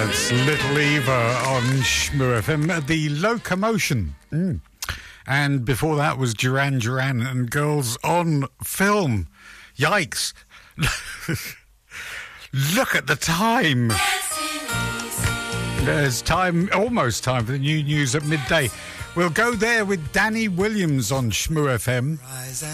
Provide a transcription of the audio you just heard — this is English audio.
That's Little Eva on Shmoo FM, The Locomotion. And before that was Duran Duran and Girls on Film. Yikes. Look at the time. There's almost time for the new news at midday. We'll go there with Danny Williams on Shmoo FM.